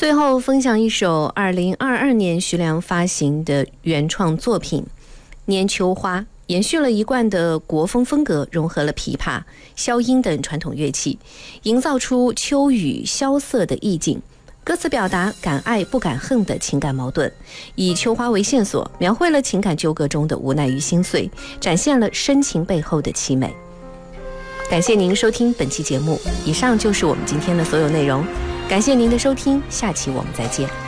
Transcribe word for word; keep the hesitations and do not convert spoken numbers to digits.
最后分享一首二零二二年徐良发行的原创作品《拈秋花》，延续了一贯的国风风格，融合了琵琶、箫音等传统乐器，营造出秋雨萧瑟的意境。歌词表达敢爱不敢恨的情感矛盾，以秋花为线索，描绘了情感纠葛中的无奈与心碎，展现了深情背后的凄美。感谢您收听本期节目，以上就是我们今天的所有内容。感谢您的收听，下期我们再见。